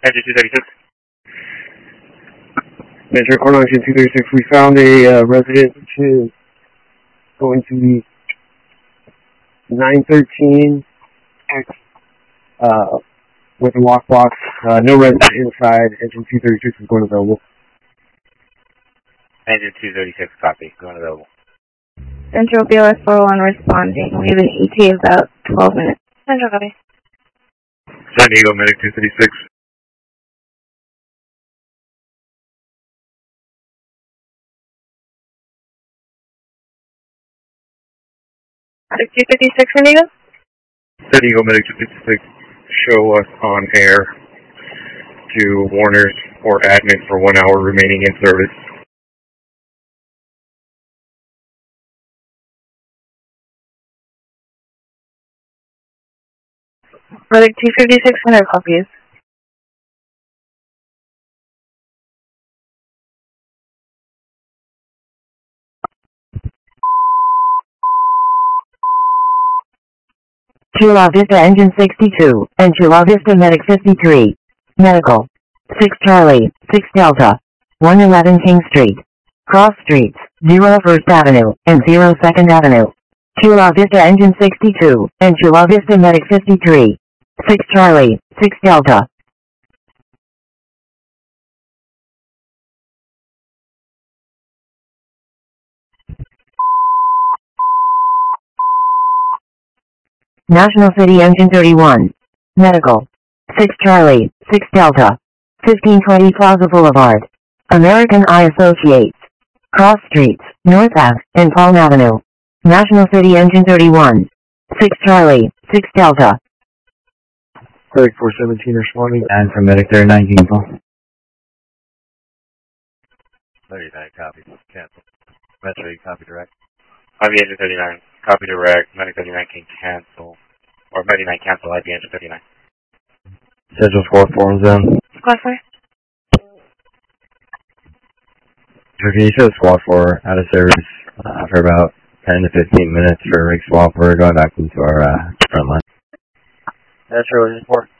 Engine 236. Metro Court Action 236, we found a resident which is going to be 913 with a lockbox. No resident inside. Engine 236 is going available. Engine 236, copy. Going available. Central BLS 401 responding. We have an ETA of about 12 minutes. Central, copy. San Diego Medic 236. Medic 256, San Diego? San Diego Medic 256, show us on air to Warner's or admin for 1 hour remaining in service. Medic 256, 100 copies. Chula Vista Engine 62, and Chula Vista Medic 53. Medical. 6 Charlie, 6 Delta. 111 King Street. Cross Streets, 0 First Avenue, and 0 Second Avenue. Chula Vista Engine 62, and Chula Vista Medic 53. 6 Charlie, 6 Delta. National City Engine 31. Medical. 6 Charlie, 6 Delta. 1520 Plaza Boulevard. American Eye Associates. Cross Streets, North Ave, and Palm Avenue. National City Engine 31. 6 Charlie, 6 Delta. Medic 417 responding. And from Medic 39, cancel. 39, copy. Cancel. Metro, you copy direct. I'm the Engine 39. Copy direct. Medic 39 can cancel. Or 39 cancel. I'd be Engine 39. Schedule 4 form zone. Squad 4. So can you show Squad 4 out of service for about 10 to 15 minutes for rig swap? We're going back into our front line. Metro, Engine 4.